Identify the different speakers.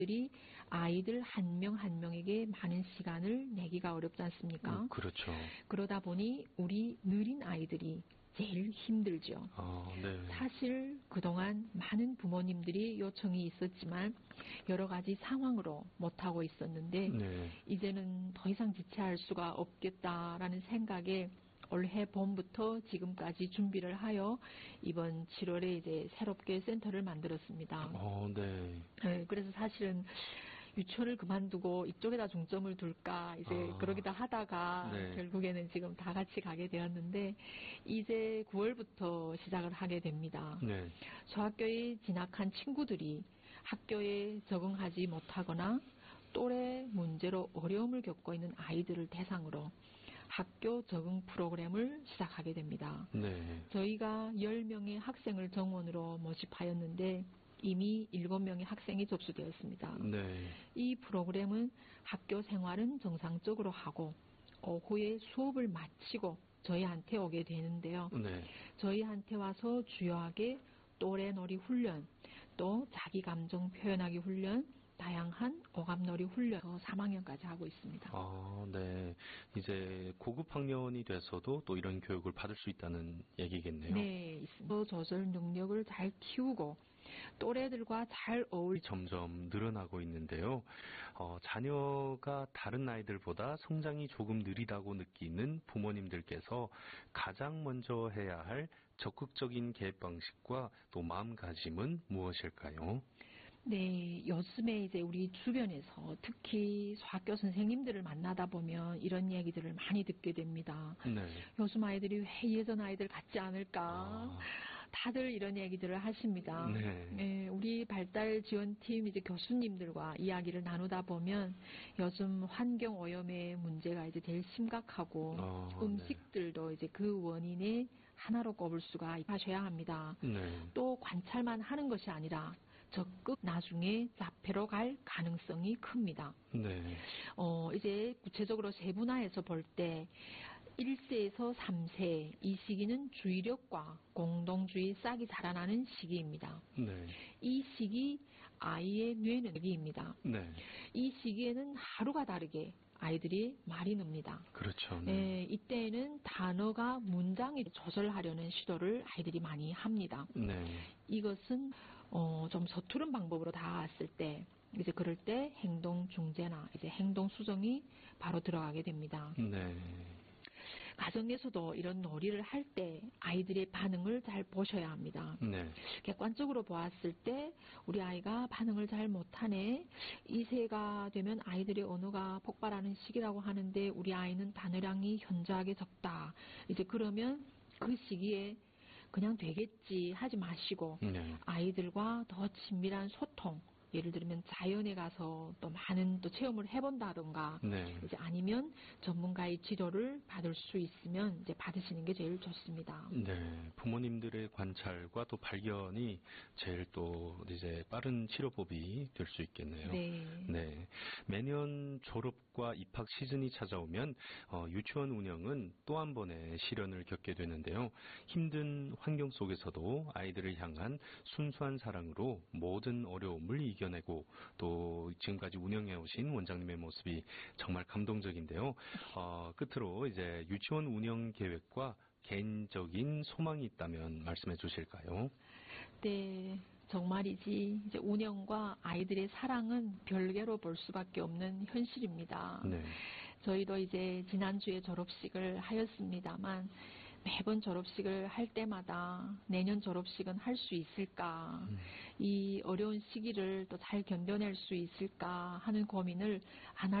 Speaker 1: 들이 아이들 한 명 한 명에게 많은 시간을 내기가 어렵지 않습니까?
Speaker 2: 그렇죠.
Speaker 1: 그러다 보니 우리 느린 아이들이 제일 힘들죠.
Speaker 2: 네.
Speaker 1: 사실 그동안 많은 부모님들이 요청이 있었지만 여러 가지 상황으로 못하고 있었는데
Speaker 2: 네.
Speaker 1: 이제는 더 이상 지체할 수가 없겠다라는 생각에 올해 봄부터 지금까지 준비를 하여 이번 7월에 이제 새롭게 센터를 만들었습니다.
Speaker 2: 네.
Speaker 1: 네, 그래서 사실은 유치원을 그만두고 이쪽에다 중점을 둘까 이제 그러기도 하다가
Speaker 2: 네.
Speaker 1: 결국에는 지금 다 같이 가게 되었는데 이제 9월부터 시작을 하게 됩니다.
Speaker 2: 네.
Speaker 1: 소학교에 진학한 친구들이 학교에 적응하지 못하거나 또래 문제로 어려움을 겪고 있는 아이들을 대상으로 학교 적응 프로그램을 시작하게 됩니다.
Speaker 2: 네.
Speaker 1: 저희가 10명의 학생을 정원으로 모집하였는데 이미 7명의 학생이 접수되었습니다.
Speaker 2: 네.
Speaker 1: 이 프로그램은 학교 생활은 정상적으로 하고 오후에 수업을 마치고 저희한테 오게 되는데요.
Speaker 2: 네.
Speaker 1: 저희한테 와서 주요하게 또래놀이 훈련, 또 자기 감정 표현하기 훈련, 다양한 오감놀이 훈련 3학년까지 하고 있습니다.
Speaker 2: 네. 이제 고급 학년이 돼서도 또 이런 교육을 받을 수 있다는 얘기겠네요.
Speaker 1: 네, 있습니다. 조절 능력을 잘 키우고 또래들과 잘
Speaker 2: 점점 늘어나고 있는데요. 자녀가 다른 아이들보다 성장이 조금 느리다고 느끼는 부모님들께서 가장 먼저 해야 할 적극적인 계획 방식과 또 마음가짐은 무엇일까요?
Speaker 1: 네, 요즘에 이제 우리 주변에서 특히 소학교 선생님들을 만나다 보면 이런 얘기들을 많이 듣게 됩니다.
Speaker 2: 네.
Speaker 1: 요즘 아이들이 왜 예전 아이들 같지 않을까? 다들 이런 얘기들을 하십니다.
Speaker 2: 네.
Speaker 1: 네, 우리 발달 지원팀 이제 교수님들과 이야기를 나누다 보면 요즘 환경 오염의 문제가 이제 제일 심각하고 음식들도 이제 그 원인의 하나로 꼽을 수가 하셔야 합니다.
Speaker 2: 네.
Speaker 1: 또 관찰만 하는 것이 아니라 적극 나중에 자폐로 갈 가능성이 큽니다.
Speaker 2: 네.
Speaker 1: 이제 구체적으로 세분화해서 볼 때 1세에서 3세 이 시기는 주의력과 공동주의 싹이 자라나는 시기입니다.
Speaker 2: 네.
Speaker 1: 이 시기 아이의 뇌는 시기입니다.
Speaker 2: 네.
Speaker 1: 이 시기에는 하루가 다르게 아이들이 말이 늡니다.
Speaker 2: 그렇죠.
Speaker 1: 네, 이때에는 단어가 문장에 조절하려는 시도를 아이들이 많이 합니다.
Speaker 2: 네.
Speaker 1: 이것은 좀 서투른 방법으로 다가왔을 때 이제 그럴 때 행동 중재나 이제 행동 수정이 바로 들어가게 됩니다.
Speaker 2: 네.
Speaker 1: 가정에서도 이런 놀이를 할 때 아이들의 반응을 잘 보셔야 합니다.
Speaker 2: 네.
Speaker 1: 객관적으로 보았을 때 우리 아이가 반응을 잘 못하네. 2세가 되면 아이들의 언어가 폭발하는 시기라고 하는데 우리 아이는 단어량이 현저하게 적다. 이제 그러면 그 시기에 그냥 되겠지 하지 마시고
Speaker 2: 네.
Speaker 1: 아이들과 더 친밀한 소통, 예를 들면 자연에 가서 또 많은 또 체험을 해본다던가
Speaker 2: 네.
Speaker 1: 이제 아니면 전문가의 지도를 받을 수 있으면 이제 받으시는 게 제일 좋습니다.
Speaker 2: 네, 부모님들의 관찰과 또 발견이 제일 또 이제 빠른 치료법이 될 수 있겠네요.
Speaker 1: 네.
Speaker 2: 네. 매년 졸업과 입학 시즌이 찾아오면 유치원 운영은 또 한 번의 시련을 겪게 되는데요. 힘든 환경 속에서도 아이들을 향한 순수한 사랑으로 모든 어려움을 이겨내고 또 지금까지 운영해 오신 원장님의 모습이 정말 감동적인데요. 끝으로 이제 유치원 운영 계획과 개인적인 소망이 있다면 말씀해 주실까요?
Speaker 1: 네, 정말이지 이제 운영과 아이들의 사랑은 별개로 볼 수밖에 없는 현실입니다.
Speaker 2: 네.
Speaker 1: 저희도 이제 지난주에 졸업식을 하였습니다만 매번 졸업식을 할 때마다 내년 졸업식은 할 수 있을까, 이 어려운 시기를 또 잘 견뎌낼 수 있을까 하는 고민을 안 할